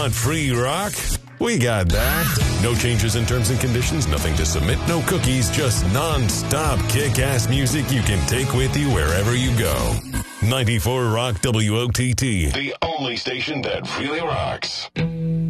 Want free rock? We got that. No changes in terms and conditions, nothing to submit, no cookies, just non-stop kick-ass music you can take with you wherever you go. 94 Rock WOTT, the only station that really rocks.